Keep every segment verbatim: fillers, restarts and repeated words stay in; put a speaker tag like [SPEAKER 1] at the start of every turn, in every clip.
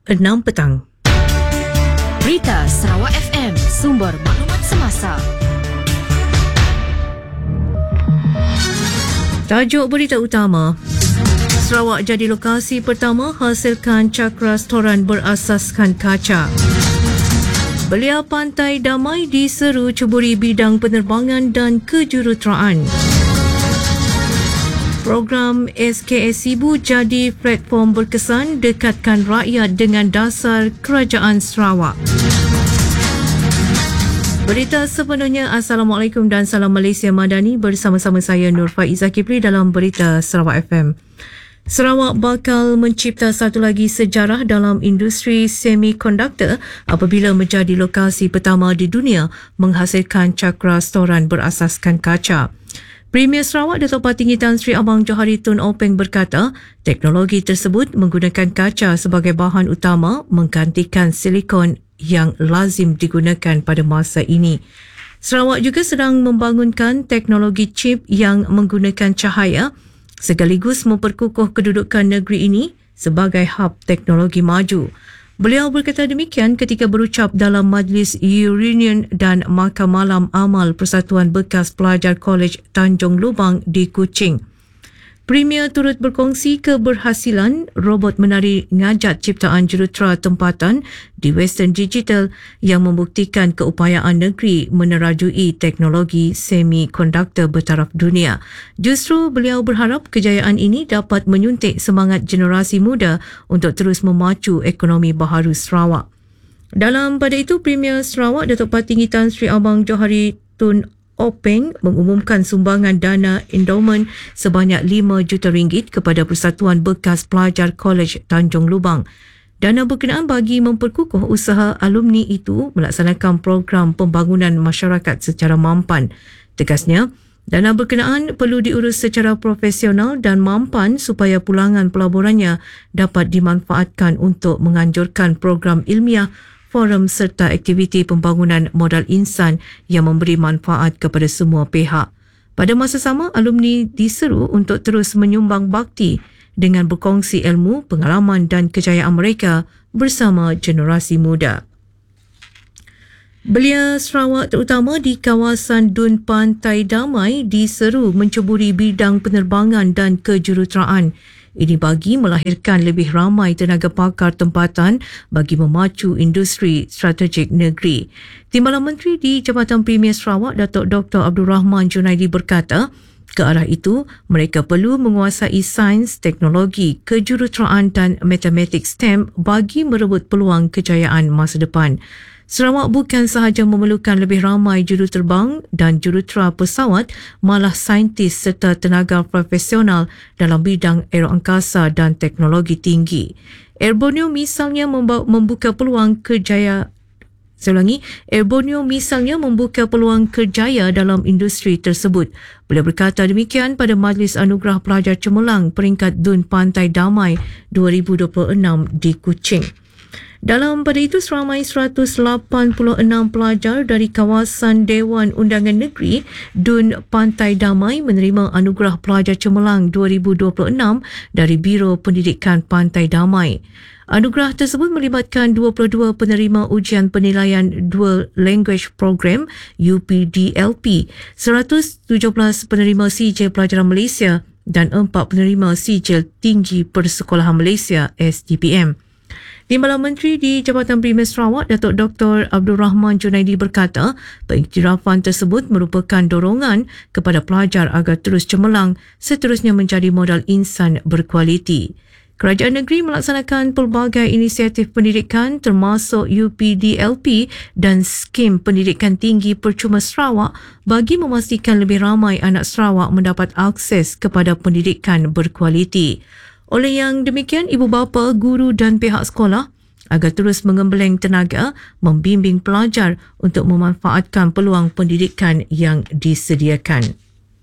[SPEAKER 1] enam petang.
[SPEAKER 2] Berita Sarawak F M, sumber maklumat semasa.
[SPEAKER 1] Tajuk berita utama. Sarawak jadi lokasi pertama hasilkan cakra restoran berasaskan kaca. Belia Pantai Damai diseru ceburi bidang penerbangan dan kejuruteraan. Program S K S Ibu jadi platform berkesan dekatkan rakyat dengan dasar Kerajaan Sarawak. Berita sepenuhnya. Assalamualaikum dan salam Malaysia Madani, bersama-sama saya Nur Faiza Kipri dalam Berita Sarawak F M. Sarawak bakal mencipta satu lagi sejarah dalam industri semikonduktor apabila menjadi lokasi pertama di dunia menghasilkan cakra restoran berasaskan kaca. Premier Sarawak Datuk Patinggi Tan Sri Abang Johari Tun Openg berkata, teknologi tersebut menggunakan kaca sebagai bahan utama menggantikan silikon yang lazim digunakan pada masa ini. Sarawak juga sedang membangunkan teknologi chip yang menggunakan cahaya sekaligus memperkukuh kedudukan negeri ini sebagai hub teknologi maju. Beliau berkata demikian ketika berucap dalam Majlis Reunion dan Makan Malam Amal Persatuan Bekas Pelajar Kolej Tanjung Lubang di Kuching. Premier turut berkongsi keberhasilan robot menari ngajat ciptaan jurutera tempatan di Western Digital yang membuktikan keupayaan negeri menerajui teknologi semikonduktor bertaraf dunia. Justru beliau berharap kejayaan ini dapat menyuntik semangat generasi muda untuk terus memacu ekonomi baharu Sarawak. Dalam pada itu, Premier Sarawak Datuk Patinggi Tan Sri Abang Johari Tun Openg mengumumkan sumbangan dana endowment sebanyak lima juta ringgit kepada Persatuan Bekas Pelajar Kolej Tanjung Lubang. Dana berkenaan bagi memperkukuh usaha alumni itu melaksanakan program pembangunan masyarakat secara mampan. Tegasnya, dana berkenaan perlu diurus secara profesional dan mampan supaya pulangan pelaburannya dapat dimanfaatkan untuk menganjurkan program ilmiah, forum serta aktiviti pembangunan modal insan yang memberi manfaat kepada semua pihak. Pada masa sama, alumni diseru untuk terus menyumbang bakti dengan berkongsi ilmu, pengalaman dan kejayaan mereka bersama generasi muda. Belia Sarawak terutama di kawasan Dun Pantai Damai diseru menceburi bidang penerbangan dan kejuruteraan. Ini bagi melahirkan lebih ramai tenaga pakar tempatan bagi memacu industri strategik negeri. Timbalan Menteri di Jabatan Premier Sarawak, Datuk Doktor Abdul Rahman Junaidi berkata, ke arah itu, mereka perlu menguasai sains, teknologi, kejuruteraan dan matematik STEM bagi merebut peluang kejayaan masa depan. Sarawak bukan sahaja memerlukan lebih ramai juruterbang dan jurutera pesawat, malah saintis serta tenaga profesional dalam bidang aeroangkasa dan teknologi tinggi. Air Borneo misalnya membuka peluang kerjaya Saya ulangi, Air Borneo misalnya membuka peluang kerjaya dalam industri tersebut. Beliau berkata demikian pada Majlis Anugerah Pelajar Cemerlang peringkat Dun Pantai Damai dua ribu dua puluh enam di Kuching. Dalam pada itu, seramai seratus lapan puluh enam pelajar dari kawasan Dewan Undangan Negeri Dun Pantai Damai menerima Anugerah Pelajar Cemerlang dua ribu dua puluh enam dari Biro Pendidikan Pantai Damai. Anugerah tersebut melibatkan dua puluh dua penerima ujian penilaian Dual Language Program U P D L P, seratus tujuh belas penerima sijil pelajaran Malaysia dan empat penerima sijil tinggi Persekolahan Malaysia S D P M. Timbalan Menteri di Jabatan Premier Sarawak, Datuk Doktor Abdul Rahman Junaidi berkata, pengiktirafan tersebut merupakan dorongan kepada pelajar agar terus cemerlang seterusnya menjadi modal insan berkualiti. Kerajaan negeri melaksanakan pelbagai inisiatif pendidikan termasuk U P D L P dan skim pendidikan tinggi percuma Sarawak bagi memastikan lebih ramai anak Sarawak mendapat akses kepada pendidikan berkualiti. Oleh yang demikian, ibu bapa, guru dan pihak sekolah agar terus mengembeleng tenaga membimbing pelajar untuk memanfaatkan peluang pendidikan yang disediakan.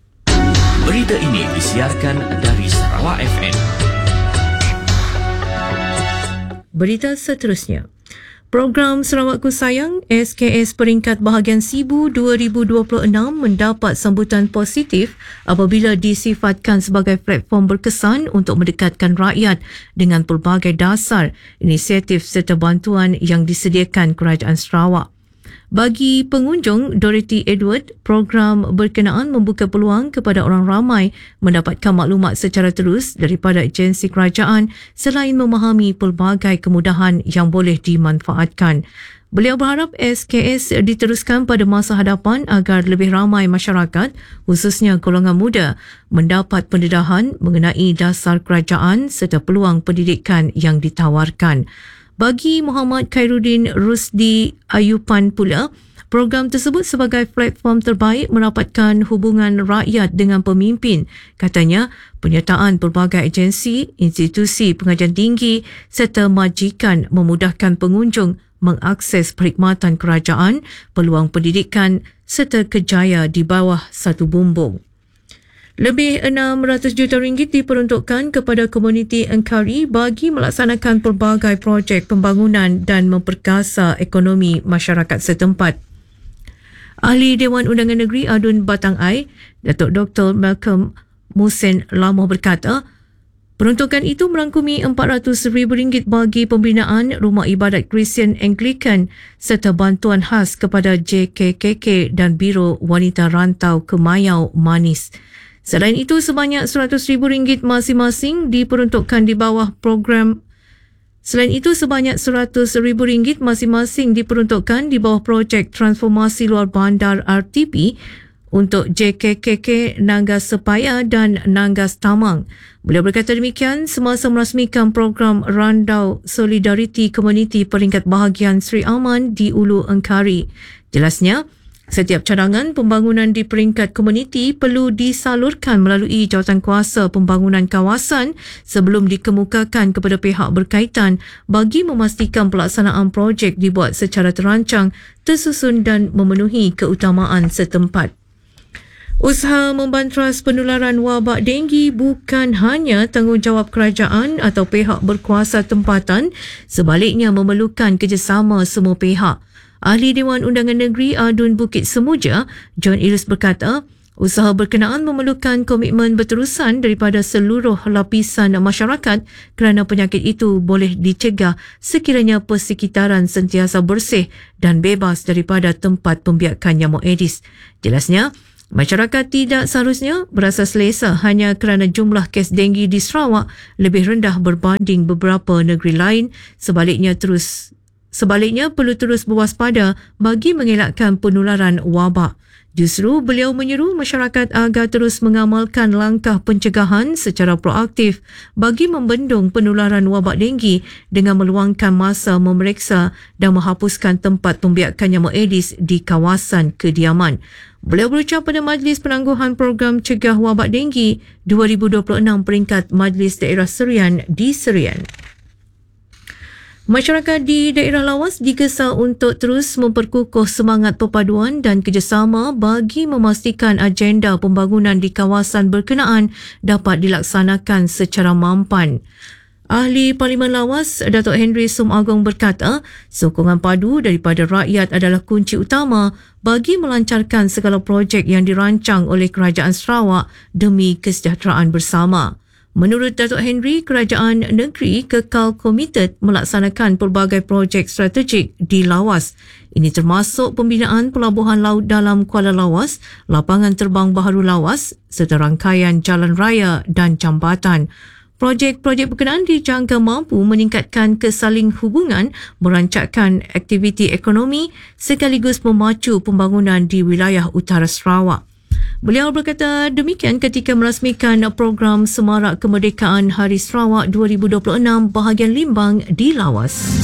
[SPEAKER 3] Berita ini disiarkan dari Sarawak F M.
[SPEAKER 1] Berita seterusnya. Program Sarawakku Sayang S K S peringkat bahagian Sibu dua ribu dua puluh enam mendapat sambutan positif apabila disifatkan sebagai platform berkesan untuk mendekatkan rakyat dengan pelbagai dasar, inisiatif serta bantuan yang disediakan Kerajaan Sarawak. Bagi pengunjung, Dorothy Edward, program berkenaan membuka peluang kepada orang ramai mendapatkan maklumat secara terus daripada agensi kerajaan selain memahami pelbagai kemudahan yang boleh dimanfaatkan. Beliau berharap S K S diteruskan pada masa hadapan agar lebih ramai masyarakat, khususnya golongan muda, mendapat pendedahan mengenai dasar kerajaan serta peluang pendidikan yang ditawarkan. Bagi Muhammad Khairuddin Rusdi Ayupan pula, program tersebut sebagai platform terbaik merapatkan hubungan rakyat dengan pemimpin. Katanya, penyertaan pelbagai agensi, institusi pengajian tinggi serta majikan memudahkan pengunjung mengakses perkhidmatan kerajaan, peluang pendidikan serta kejaya di bawah satu bumbung. Lebih enam ratus juta ringgit diperuntukkan kepada komuniti Engkari bagi melaksanakan pelbagai projek pembangunan dan memperkasa ekonomi masyarakat setempat. Ahli Dewan Undangan Negeri Adun Batang Ai, Datuk Doktor Malcolm Musin Lamoh berkata, peruntukan itu merangkumi empat ratus ribu ringgit bagi pembinaan rumah ibadat Kristian Anglican serta bantuan khas kepada J K K K dan Biro Wanita Rantau Kemayau Manis. Selain itu, sebanyak seratus ribu ringgit masing-masing diperuntukkan di bawah program Selain itu, sebanyak seratus ribu ringgit masing-masing diperuntukkan di bawah projek transformasi luar bandar R T P untuk J K K K Nanggas Sepaya dan Nanggas Tamang. Beliau berkata demikian semasa merasmikan program Randau Solidariti Komuniti peringkat bahagian Sri Aman di Ulu Engkari. Jelasnya, setiap cadangan pembangunan di peringkat komuniti perlu disalurkan melalui Jawatankuasa Pembangunan Kawasan sebelum dikemukakan kepada pihak berkaitan bagi memastikan pelaksanaan projek dibuat secara terancang, tersusun dan memenuhi keutamaan setempat. Usaha membantras penularan wabak denggi bukan hanya tanggungjawab kerajaan atau pihak berkuasa tempatan, sebaliknya memerlukan kerjasama semua pihak. Ahli Dewan Undangan Negeri Adun Bukit Semuja, John Ilus berkata, usaha berkenaan memerlukan komitmen berterusan daripada seluruh lapisan masyarakat kerana penyakit itu boleh dicegah sekiranya persekitaran sentiasa bersih dan bebas daripada tempat pembiakan nyamuk Aedes. Jelasnya, masyarakat tidak seharusnya berasa selesa hanya kerana jumlah kes denggi di Sarawak lebih rendah berbanding beberapa negeri lain. Sebaliknya terus Sebaliknya perlu terus berwaspada bagi mengelakkan penularan wabak. Justru beliau menyeru masyarakat agar terus mengamalkan langkah pencegahan secara proaktif bagi membendung penularan wabak denggi dengan meluangkan masa memeriksa dan menghapuskan tempat pembiakan nyamuk Aedes di kawasan kediaman. Beliau berucap pada Majlis Penangguhan Program Cegah Wabak Denggi dua ribu dua puluh enam peringkat Majlis Daerah Serian di Serian. Masyarakat di daerah lawas digesa untuk terus memperkukuh semangat perpaduan dan kerjasama bagi memastikan agenda pembangunan di kawasan berkenaan dapat dilaksanakan secara mampan. Ahli Parlimen Lawas, Datuk Henry Sum Agong berkata, sokongan padu daripada rakyat adalah kunci utama bagi melancarkan segala projek yang dirancang oleh Kerajaan Sarawak demi kesejahteraan bersama. Menurut Datuk Henry, kerajaan negeri kekal komited melaksanakan pelbagai projek strategik di Lawas. Ini termasuk pembinaan pelabuhan laut dalam Kuala Lawas, lapangan terbang baharu Lawas serta rangkaian jalan raya dan jambatan. Projek-projek berkenaan dijangka mampu meningkatkan kesaling hubungan, merancangkan aktiviti ekonomi sekaligus memacu pembangunan di wilayah utara Sarawak. Beliau berkata demikian ketika merasmikan program Semarak Kemerdekaan Hari Sarawak dua ribu dua puluh enam bahagian Limbang di Lawas.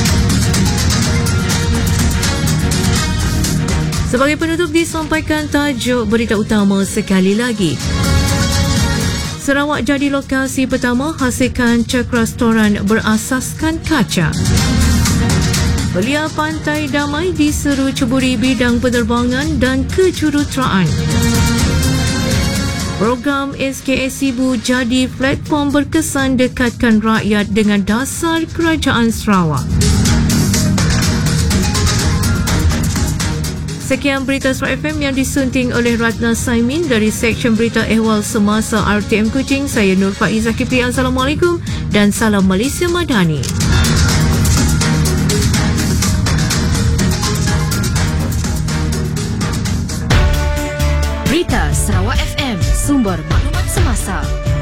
[SPEAKER 1] Sebagai penutup disampaikan tajuk berita utama sekali lagi. Sarawak jadi lokasi pertama hasilkan cek restoran berasaskan kaca. Belia Pantai Damai diseru ceburi bidang penerbangan dan kejuruteraan. Program S K S Sibu jadi platform berkesan dekatkan rakyat dengan dasar Kerajaan Sarawak. Sekian berita Sarawak F M yang disunting oleh Ratna Saimin dari Seksyen Berita Ehwal Semasa R T M Kuching. Saya Nur Faizah Kipri. Assalamualaikum dan salam Malaysia Madani.
[SPEAKER 2] Berita Sarawak F M, sumber maklumat semasa.